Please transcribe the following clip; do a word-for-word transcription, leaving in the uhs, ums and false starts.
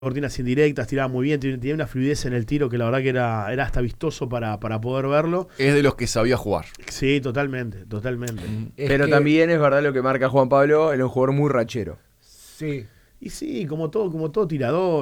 cortinas indirectas, tiraba muy bien, tenía una fluidez en el tiro que la verdad que era, era hasta vistoso para, para poder verlo. Es de los que sabía jugar. Sí, totalmente, totalmente. Es Pero que- también es verdad lo que marca Juan Pablo, era un jugador muy rachero. Sí. Y sí, como todo, como todo tirador.